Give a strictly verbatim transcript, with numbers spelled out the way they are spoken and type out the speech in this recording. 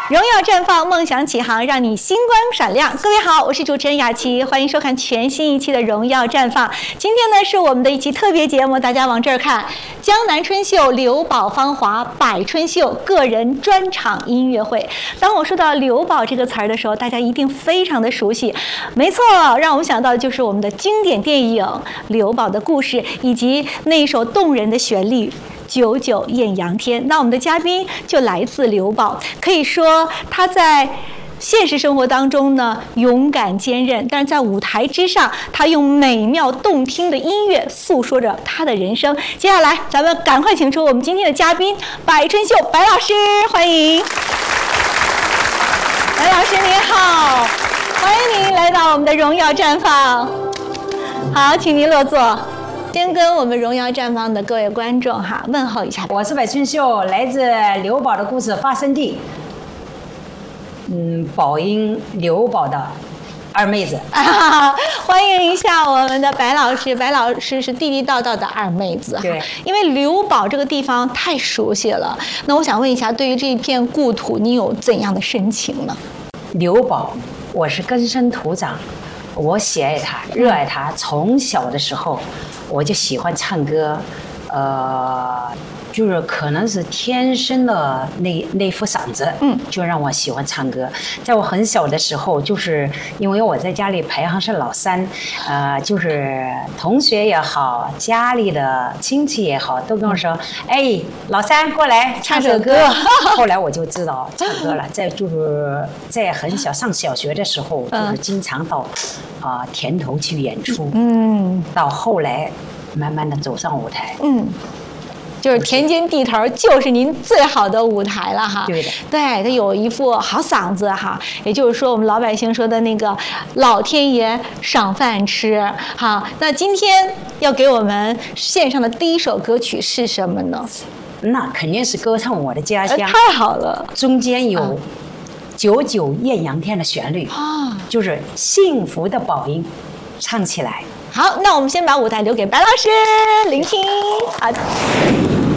荣耀绽放，梦想起航，让你星光闪亮。各位好，我是主持人雅琪，欢迎收看全新一期的《荣耀绽放》。今天呢是我们的一期特别节目，大家往这儿看，江南春秀刘宝芳华百春秀个人专场音乐会。当我说到刘宝这个词儿的时候，大家一定非常的熟悉。没错，让我们想到的就是我们的经典电影《刘宝的故事》，以及那一首动人的旋律。九九艳阳天，那我们的嘉宾就来自刘宝，可以说他在现实生活当中呢勇敢坚韧，但是在舞台之上，他用美妙动听的音乐诉说着他的人生。接下来，咱们赶快请出我们今天的嘉宾百春秀白老师，欢迎。白老师您好，欢迎您来到我们的荣耀绽放。好，请您落座。先跟我们荣耀绽放的各位观众哈问候一下。 我是百春秀，来自刘宝的故事发生地，嗯，宝应刘宝的二妹子、 啊。欢迎一下我们的白老师，白老师是地地道道的二妹子。 对， 因为刘宝这个地方太熟悉了，那我想问一下，对于这一片故土，你有怎样的深情呢？ 刘宝，我是根生土长，我喜爱它，热爱它，从小的时候。我就喜欢唱歌，呃，就是可能是天生的那那副嗓子，嗯，就让我喜欢唱歌。在我很小的时候，就是因为我在家里排行是老三，呃，就是同学也好，家里的亲戚也好，都跟我说：“哎，老三过来唱首歌。”后来我就知道唱歌了。在就是在很小上小学的时候，就是经常到啊、呃、田头去演出，嗯，到后来慢慢的走上舞台，嗯。 就是田间地头，就是您最好的舞台了哈。 对的， 对，他有一副好嗓子哈，也就是说我们老百姓说的那个老天爷赏饭吃哈。那今天要给我们献上的第一首歌曲是什么呢？ 那肯定是歌唱我的家乡。 呃、太好了， 中间有九九艳阳天的旋律啊，就是幸福的宝音，唱起来。 好，那我们先把舞台留给白老师聆听。好。